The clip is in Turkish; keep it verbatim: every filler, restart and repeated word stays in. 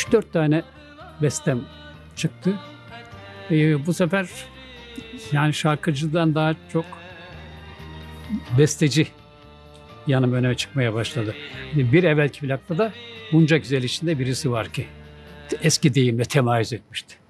üç dört tane bestem çıktı. Ee, bu sefer yani şarkıcıdan daha çok besteci yanım öne çıkmaya başladı. Bir evvelki plakta da bunca güzel içinde birisi var ki eski deyimle temayüz etmişti.